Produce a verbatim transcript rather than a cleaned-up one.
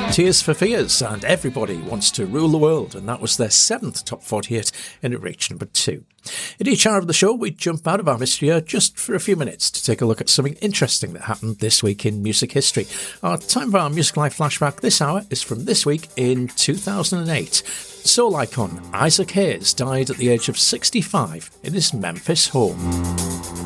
Tears for Fears and Everybody Wants to Rule the World, and that was their seventh top forty hit, and it reached number two. In each hour of the show, we jump out of our mystery hour just for a few minutes to take a look at something interesting that happened this week in music history. Our time for our Music Life flashback this hour is from this week in two thousand eight. Soul icon Isaac Hayes died at the age of sixty-five in his Memphis home.